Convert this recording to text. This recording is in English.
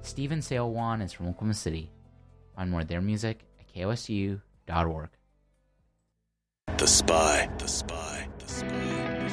Steven Sailwan is from Oklahoma City. Find more of their music at kosu.org. The Spy. The Spy. The Spy.